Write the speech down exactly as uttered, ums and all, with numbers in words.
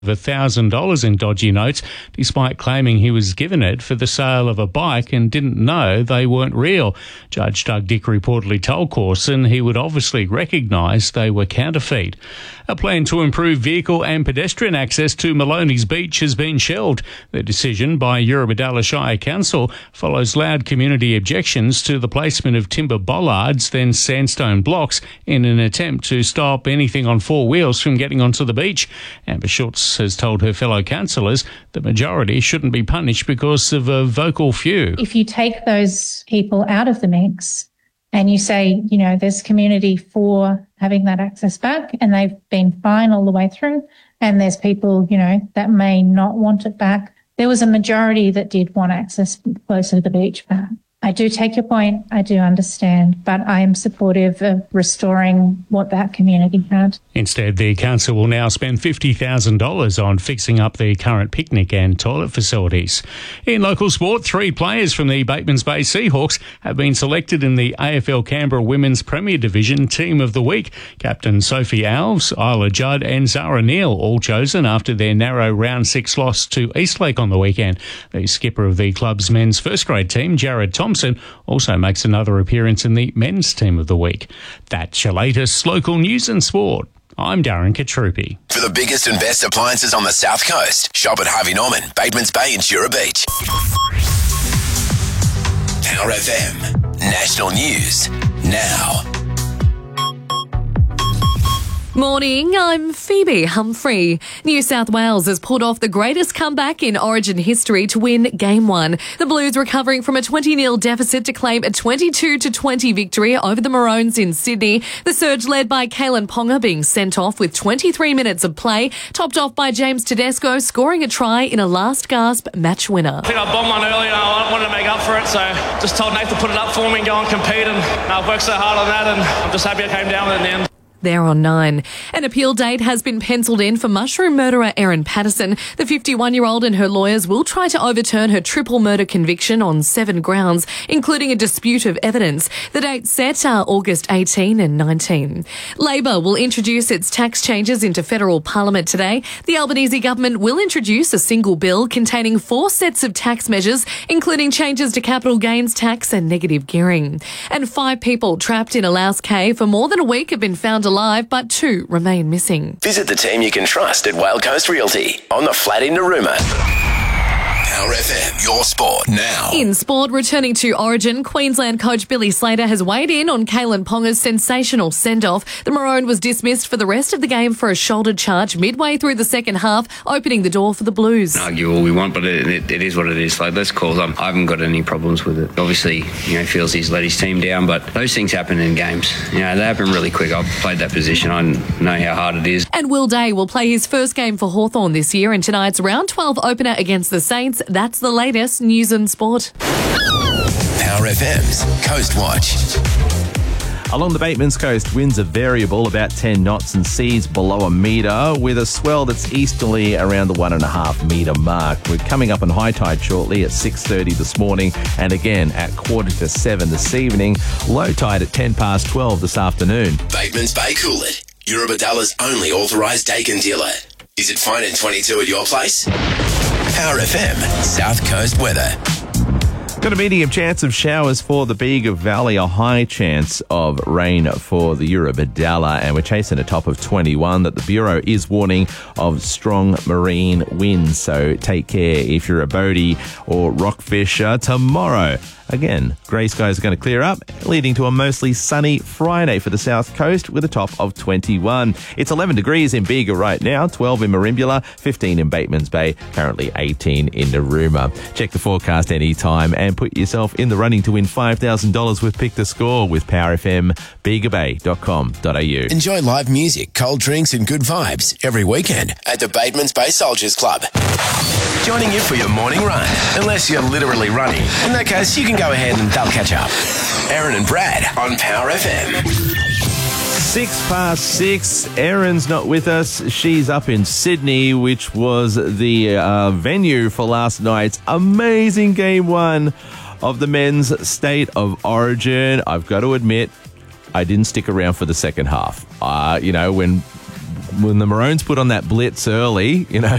one thousand dollars in dodgy notes, despite claiming he was given it for the sale of a bike and didn't know they weren't real. Judge Doug Dick reportedly told Corson he would obviously recognise they were counterfeit. A plan to improve vehicle and pedestrian access to Maloney's Beach has been shelved. The decision by Eurobodalla Shire Council follows loud community objections to the placement of timber bollards, then sandstone blocks, in an attempt to stop anything on four wheels from getting onto the beach. Amber Schultz has told her fellow councillors the majority shouldn't be punished because of a vocal few. If you take those people out of the mix and you say, you know, there's community for having that access back and they've been fine all the way through, and there's people, you know, that may not want it back. There was a majority that did want access closer to the beach back. I do take your point. I do understand, but I am supportive of restoring what that community had. Instead, the council will now spend fifty thousand dollars on fixing up the current picnic and toilet facilities. In local sport, three players from the Batemans Bay Seahawks have been selected in the A F L Canberra Women's Premier Division Team of the Week. Captain Sophie Alves, Isla Judd and Zara Neal, all chosen after their narrow round six loss to Eastlake on the weekend. The skipper of the club's men's first grade team, Jared Thompson, also makes another appearance in the men's team of the week. That's your latest local news and sport. I'm Darren Katrupi. For the biggest and best appliances on the South Coast, shop at Harvey Norman, Batemans Bay and Jura Beach. Power F M. National News now. Morning, I'm Phoebe Humphrey. New South Wales has pulled off the greatest comeback in Origin history to win Game one. The Blues recovering from a twenty nil deficit to claim a twenty-two to twenty victory over the Maroons in Sydney. The surge led by Kalen Ponga being sent off with twenty-three minutes of play, topped off by James Tedesco scoring a try in a last-gasp match winner. I think I bombed one earlier and I wanted to make up for it, so just told Nathan to put it up for me and go and compete, and I've worked so hard on that and I'm just happy I came down with it in the end. There on nine. An appeal date has been penciled in for mushroom murderer Erin Patterson. The fifty-one-year-old and her lawyers will try to overturn her triple murder conviction on seven grounds, including a dispute of evidence. The dates set are August eighteenth and nineteenth. Labor will introduce its tax changes into federal parliament today. The Albanese government will introduce a single bill containing four sets of tax measures, including changes to capital gains tax and negative gearing. And five people trapped in a Laos cave for more than a week have been found alive, but two remain missing. Visit the team you can trust at Whale Coast Realty on the flat in Narooma. Power F M, your sport now. In sport, returning to Origin, Queensland coach Billy Slater has weighed in on Kalen Ponga's sensational send-off. The Maroon was dismissed for the rest of the game for a shoulder charge midway through the second half, opening the door for the Blues. Argue all we want, but it, it, it is what it is. Like, let's call them. I haven't got any problems with it. Obviously, you know, feels he's let his team down, but those things happen in games. You know, they happen really quick. I've played that position. I know how hard it is. And Will Day will play his first game for Hawthorn this year in tonight's round twelve opener against the Saints. That's the latest news and sport. Power F M's Coast Watch. Along the Batemans Coast, winds are variable, about ten knots, and seas below a metre, with a swell that's easterly around the one and a half metre mark. We're coming up on high tide shortly at six thirty this morning, and again at quarter to seven this evening. Low tide at ten past twelve this afternoon. Batemans Bay Coolid, Eurobodalla's only authorised Dakin dealer. Is it fine in twenty-two at your place? Power F M, South Coast weather. Got a medium chance of showers for the Bega Valley, a high chance of rain for the Eurobodalla, and we're chasing a top of twenty-one that the Bureau is warning of strong marine winds. So take care if you're a boatie or rock fisher tomorrow. Again, grey skies are going to clear up, leading to a mostly sunny Friday for the South Coast with a top of twenty-one. It's eleven degrees in Bega right now, twelve in Merimbula, fifteen in Batemans Bay, currently eighteen in Narooma. Check the forecast anytime and put yourself in the running to win five thousand dollars with Pick the Score with Power F M, bega bay dot com dot a u. Enjoy live music, cold drinks and good vibes every weekend at the Batemans Bay Soldiers Club. Joining you for your morning run, unless you're literally running. In that case, you can go ahead and they'll catch up. Aaron and Brad on Power F M. Six past six. Erin's not with us. She's up in Sydney, which was the uh, venue for last night's amazing game one of the men's State of Origin. I've got to admit, I didn't stick around for the second half. Uh, you know, when when the Maroons put on that blitz early, you know,